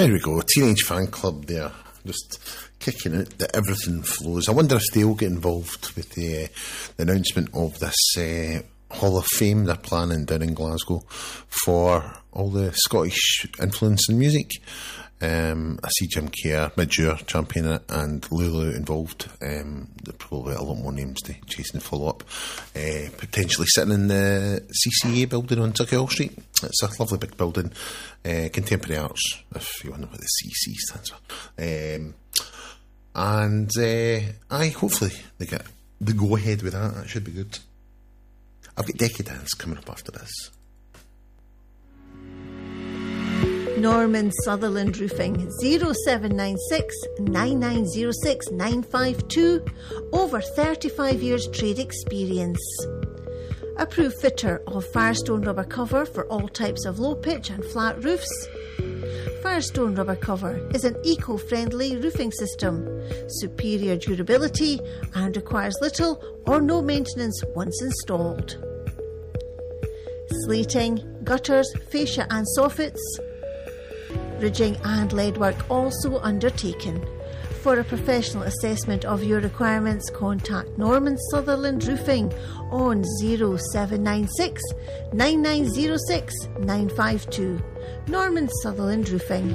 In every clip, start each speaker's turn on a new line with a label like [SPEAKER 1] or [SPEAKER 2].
[SPEAKER 1] There we go, Teenage Fan Club there, just kicking out that everything flows. I wonder if they'll get involved with the announcement of this Hall of Fame they're planning down in Glasgow for all the Scottish influence in music. I see Jim Kerr, Midge championing it, and Lulu involved. There's probably a lot more names to chase and follow up. Potentially sitting in the CCA building on Tuckhill Street. It's a lovely big building. Contemporary Arts, if you wonder what the CC stands for. Hopefully they go ahead with that. That should be good. I've got Decadence coming up after this.
[SPEAKER 2] Norman Sutherland Roofing, 0796 9906 952. Over 35 years trade experience. Approved fitter of Firestone rubber cover for all types of low pitch and flat roofs. Firestone rubber cover is an eco-friendly roofing system, superior durability, and requires little or no maintenance once installed. Slating, gutters, fascia and soffits, ridging and lead work also undertaken. For a professional assessment of your requirements, contact Norman Sutherland Roofing on 0796 9906 952. Norman Sutherland Roofing.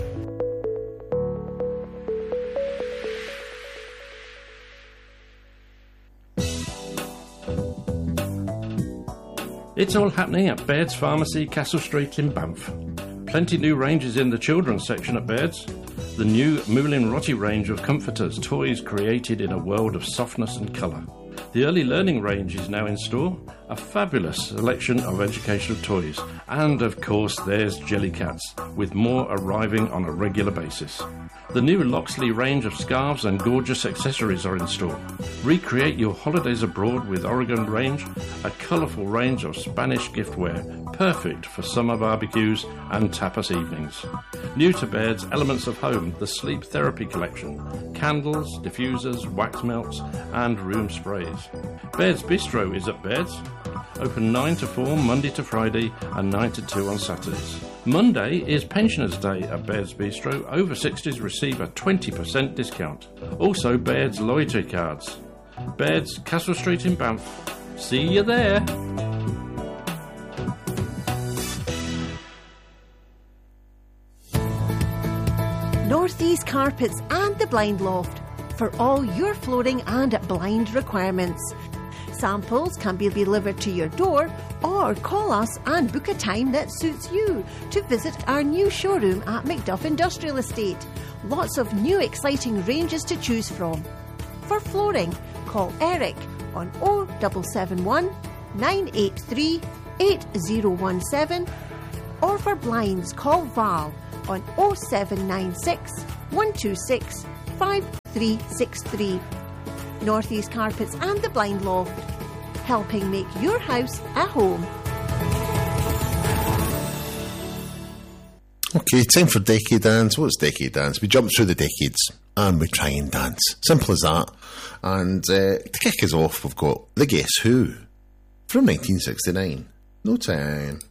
[SPEAKER 3] It's all happening at Baird's Pharmacy, Castle Street in Banff. Plenty new ranges in the children's section at Baird's. The new Moulin Rotti range of comforters, toys created in a world of softness and colour. The early learning range is now in store, a fabulous selection of educational toys. And of course there's Jellycats, with more arriving on a regular basis. The new Loxley range of scarves and gorgeous accessories are in store. Recreate your holidays abroad with Oregon range, a colourful range of Spanish giftware, perfect for summer barbecues and tapas evenings. New to Baird's Elements of Home, the Sleep Therapy Collection, candles, diffusers, wax melts and room sprays. Baird's Bistro is at Baird's, open 9 to 4 Monday to Friday and 9 to 2 on Saturdays. Monday is Pensioners' Day at Baird's Bistro. Over 60s receive a 20% discount. Also Baird's loyalty cards. Baird's, Castle Street in Banff. See you there.
[SPEAKER 2] Northeast Carpets and the Blind Loft for all your flooring and blind requirements. Samples can be delivered to your door or call us and book a time that suits you to visit our new showroom at Macduff Industrial Estate. Lots of new exciting ranges to choose from. For flooring, call Eric on 0771 983 8017, or for blinds, call Val on 0796 126 5363. Northeast Carpets and the Blind Loft, helping make your house a home.
[SPEAKER 1] Okay, time for Decade Dance. What's Decade Dance? We jump through the decades and we try and dance. Simple as that. And to kick us off, we've got The Guess Who from 1969. No time.